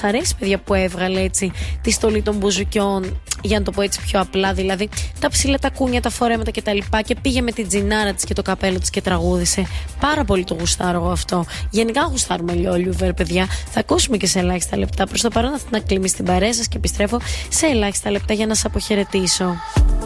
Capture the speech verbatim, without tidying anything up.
αρέσει, παιδιά, που έβγαλε έτσι τη στολή των μπουζουκιών, για να το πω έτσι πιο απλά, δηλαδή τα ψηλά τα κούνια, τα φορέματα κτλ. Και, και πήγε με την τζινάρα της και το καπέλο της και τραγούδισε. Πάρα πολύ το γουστάρω εγώ αυτό. Γενικά γουστάρουμε λίγο Λιούβερ, παιδιά. Θα ακούσουμε και σε ελάχιστα λεπτά. Προς το παρόν, αυτή να κλείνει στην παρέα σας και επιστρέφω σε ελάχιστα λεπτά για να σας αποχαιρετήσω.